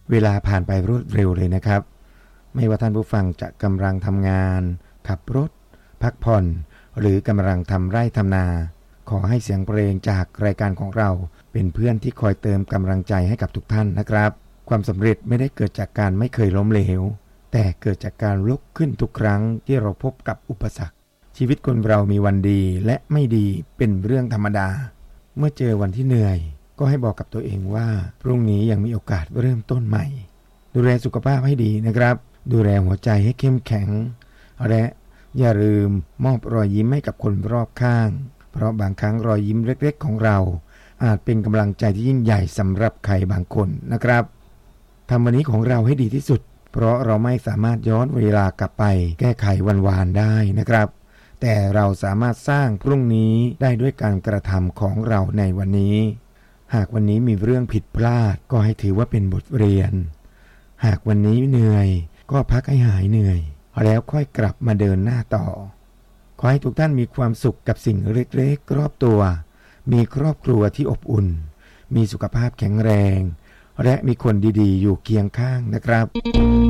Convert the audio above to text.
เวลาผ่านไปรวดเร็วเลยนะครับไม่ว่าท่านผู้ฟังจะกำลังทำงานขับรถพักผ่อนหรือกำลังทำไร่ทำนาขอให้เสียงเพลงจากรายการของเราเป็นเพื่อนที่คอยเติมกำลังใจให้กับทุกท่านนะครับความสำเร็จไม่ได้เกิดจากการไม่เคยล้มเหลวแต่เกิดจากการลุกขึ้นทุกครั้งที่เราพบกับอุปสรรคชีวิตคนเรามีวันดีและไม่ดีเป็นเรื่องธรรมดาเมื่อเจอวันที่เหนื่อยก็ให้บอกกับตัวเองว่าพรุ่งนี้ยังมีโอกาสเริ่มต้นใหม่ดูแลสุขภาพให้ดีนะครับดูแลหัวใจให้เข้มแข็งและอย่าลืมมอบรอยยิ้มให้กับคนรอบข้างเพราะบางครั้งรอยยิ้มเล็กๆของเราอาจเป็นกำลังใจที่ยิ่งใหญ่สำหรับใครบางคนนะครับทำวันนี้ของเราให้ดีที่สุดเพราะเราไม่สามารถย้อนเวลากลับไปแก้ไขวันวานได้นะครับแต่เราสามารถสร้างพรุ่งนี้ได้ด้วยการกระทำของเราในวันนี้หากวันนี้มีเรื่องผิดพลาดก็ให้ถือว่าเป็นบทเรียนหากวันนี้เหนื่อยก็พักให้หายเหนื่อยแล้วค่อยกลับมาเดินหน้าต่อขอให้ทุกท่านมีความสุขกับสิ่งเล็กๆรอบตัวมีครอบครัวที่อบอุ่นมีสุขภาพแข็งแรงและมีคนดีๆอยู่เคียงข้างนะครับ